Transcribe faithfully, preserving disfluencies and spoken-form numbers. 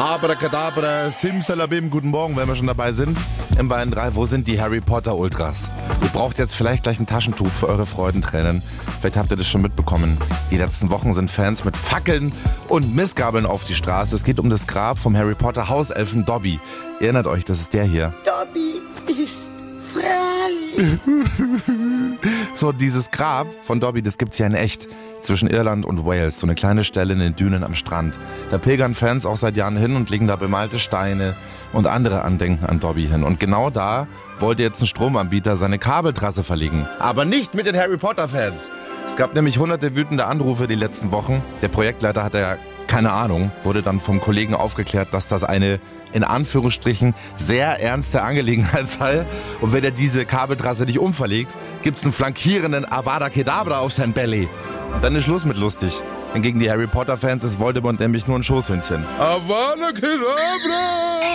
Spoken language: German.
Abracadabra, Simsalabim, guten Morgen, wenn wir schon dabei sind. Im Bayern drei, wo sind die Harry Potter Ultras? Ihr braucht jetzt vielleicht gleich ein Taschentuch für eure Freudentränen. Vielleicht habt ihr das schon mitbekommen. Die letzten Wochen sind Fans mit Fackeln und Mistgabeln auf die Straße. Es geht um das Grab vom Harry Potter Hauselfen Dobby. Ihr erinnert euch, das ist der hier. Dobby ist frei. So, dieses Grab von Dobby, das gibt's ja in echt. Zwischen Irland und Wales, so eine kleine Stelle in den Dünen am Strand. Da pilgern Fans auch seit Jahren hin und legen da bemalte Steine und andere Andenken an Dobby hin. Und genau da wollte jetzt ein Stromanbieter seine Kabeltrasse verlegen. Aber nicht mit den Harry Potter Fans. Es gab nämlich hunderte wütende Anrufe die letzten Wochen. Der Projektleiter hatte ja keine Ahnung, wurde dann vom Kollegen aufgeklärt, dass das eine, in Anführungsstrichen, sehr ernste Angelegenheit sei. Und wenn er diese Kabeltrasse nicht umverlegt, gibt's einen flankierenden Avada Kedavra auf sein Belly. Und dann ist Schluss mit lustig. Denn gegen die Harry Potter Fans ist Voldemort nämlich nur ein Schoßhündchen. Avada Kedavra!